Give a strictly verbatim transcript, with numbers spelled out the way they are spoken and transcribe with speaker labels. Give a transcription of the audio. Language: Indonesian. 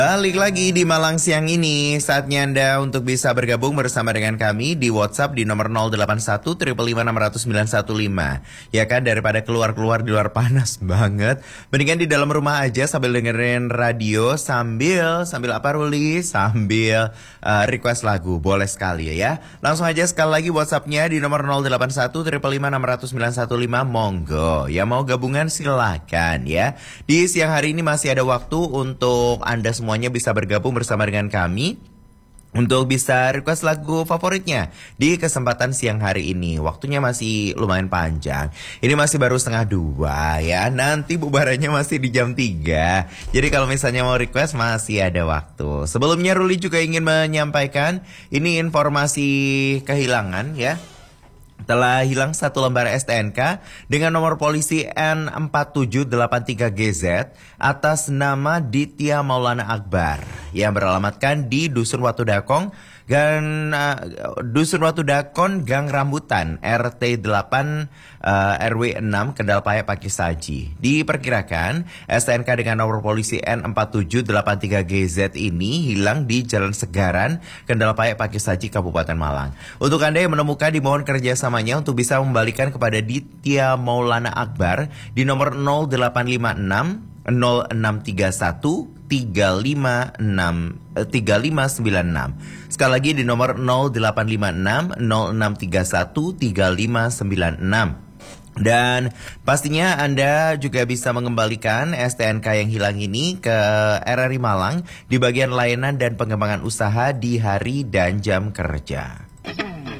Speaker 1: Balik lagi di Malang siang ini, saatnya Anda untuk bisa bergabung bersama dengan kami di WhatsApp di nomor nol delapan satu lima lima enam nol sembilan satu lima. Ya kan, daripada keluar-keluar di luar panas banget, mendingan di dalam rumah aja sambil dengerin radio, sambil, sambil apa Ruli? Sambil uh, request lagu, boleh sekali ya. Langsung aja sekali lagi WhatsAppnya di nomor nol delapan satu lima lima enam nol sembilan satu lima, monggo. Ya mau gabungan silakan ya. Di siang hari ini masih ada waktu untuk Anda semua semuanya bisa bergabung bersama dengan kami untuk bisa request lagu favoritnya di kesempatan siang hari ini. Waktunya masih lumayan panjang. Ini masih baru setengah dua ya. Nanti bubarannya masih di jam tiga. Jadi kalau misalnya mau request masih ada waktu. Sebelumnya Ruli juga ingin menyampaikan ini informasi kehilangan ya. Telah hilang satu lembar S T N K dengan nomor polisi N empat tujuh delapan tiga G Z atas nama Ditya Maulana Akbar yang beralamatkan di Dusun Watu Dakong, Gang uh, Dusun Watu Dakon, Gang Rambutan, R T delapan, uh, R W enam, Kendal Paya, Pakisaji. Diperkirakan S T N K dengan nomor polisi N empat tujuh delapan tiga G Z ini hilang di Jalan Segaran, Kendal Paya, Pakisaji, Kabupaten Malang. Untuk Anda yang menemukan, dimohon kerjasamanya untuk bisa membalikan kepada Ditya Maulana Akbar di nomor nol delapan lima enam nol enam tiga satu tiga lima enam tiga lima sembilan enam. Sekali lagi di nomor nol delapan lima enam nol enam tiga satu tiga lima sembilan enam. Dan pastinya Anda juga bisa mengembalikan S T N K yang hilang ini ke R R I Malang di bagian layanan dan pengembangan usaha di hari dan jam kerja.